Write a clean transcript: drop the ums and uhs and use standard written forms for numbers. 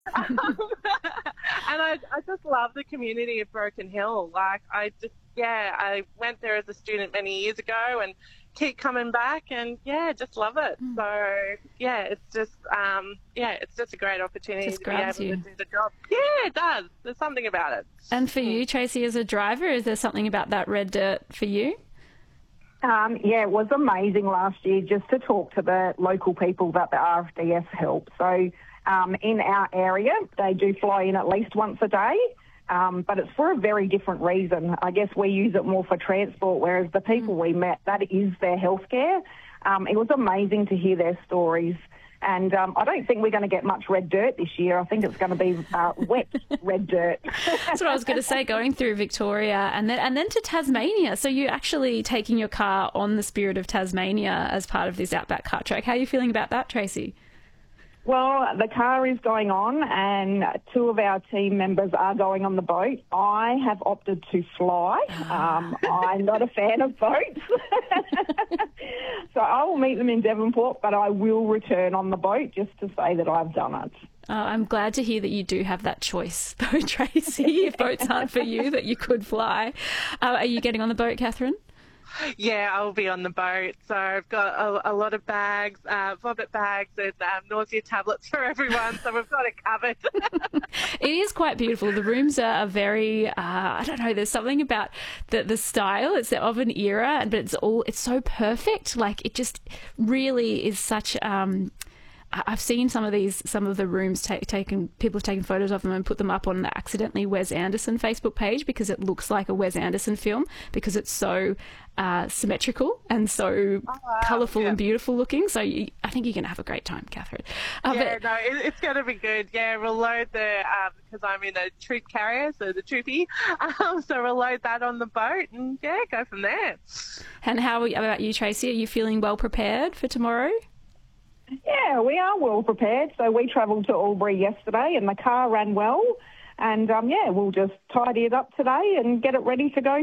And I just love the community of Broken Hill. Like, I went there as a student many years ago and keep coming back and, just love it. So, it's just a great opportunity Just to be grabs able you. to do the job. Yeah, it does. There's something about it. And for you, Tracy, as a driver, is there something about that red dirt for you? Yeah, it was amazing last year just to talk to the local people that the RFDS help. So in our area, they do fly in at least once a day, but it's for a very different reason. I guess we use it more for transport, whereas the people we met, that is their healthcare. It was amazing to hear their stories. And I don't think we're going to get much red dirt this year. I think it's going to be wet red dirt. That's what I was going to say, going through Victoria and then to Tasmania. So you're actually taking your car on the Spirit of Tasmania as part of this Outback Kart Track. How are you feeling about that, Tracy? Well, the car is going on and two of our team members are going on the boat. I have opted to fly. I'm not a fan of boats. So I will meet them in Devonport, but I will return on the boat just to say that I've done it. I'm glad to hear that you do have that choice, though, Tracy, if boats aren't for you, that you could fly. Are you getting on the boat, Catherine? Yeah, I'll be on the boat. So I've got a lot of bags, vomit bags and nausea tablets for everyone. So we've got it covered. It is quite beautiful. The rooms are very, I don't know, there's something about the style. It's of an era, but it's so perfect. Like, it just really is such... I've seen some of the rooms taken. People have taken photos of them and put them up on the Accidentally Wes Anderson Facebook page because it looks like a Wes Anderson film because it's so symmetrical and so colourful and beautiful looking. So I think you're going to have a great time, Catherine. It's going to be good. Yeah, we'll load because I'm in a troop carrier, so the troopy. So we'll load that on the boat and go from there. And how about you, Tracy? Are you feeling well prepared for tomorrow? Yeah, we are well prepared. So we travelled to Albury yesterday and the car ran well. And, we'll just tidy it up today and get it ready to go